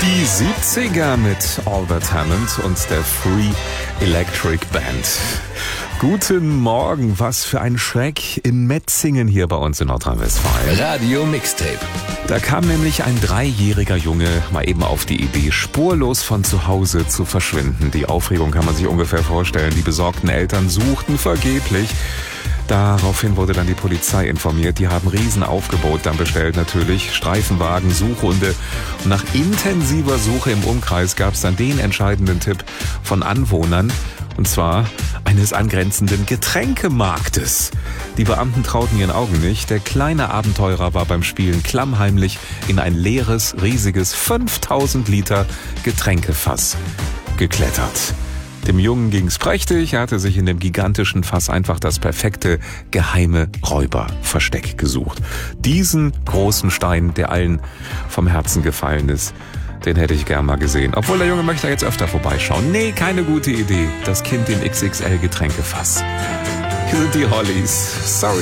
Die 70er mit Albert Hammond und der Free Electric Band. Guten Morgen, was für ein Schreck in Metzingen hier bei uns in Nordrhein-Westfalen. Radio Mixtape. Da kam nämlich ein 3-jähriger Junge mal eben auf die Idee, spurlos von zu Hause zu verschwinden. Die Aufregung kann man sich ungefähr vorstellen. Die besorgten Eltern suchten vergeblich. Daraufhin wurde dann die Polizei informiert. Die haben Riesenaufgebot dann bestellt natürlich. Streifenwagen, Suchhunde. Und nach intensiver Suche im Umkreis gab es dann den entscheidenden Tipp von Anwohnern. Und zwar eines angrenzenden Getränkemarktes. Die Beamten trauten ihren Augen nicht. Der kleine Abenteurer war beim Spielen klammheimlich in ein leeres, riesiges 5000 Liter Getränkefass geklettert. Dem Jungen ging's prächtig, er hatte sich in dem gigantischen Fass einfach das perfekte, geheime Räuberversteck gesucht. Diesen großen Stein, der allen vom Herzen gefallen ist, den hätte ich gern mal gesehen. Obwohl der Junge möchte jetzt öfter vorbeischauen. Nee, keine gute Idee. Das Kind im XXL-Getränkefass. Hier sind die Hollies. Sorry.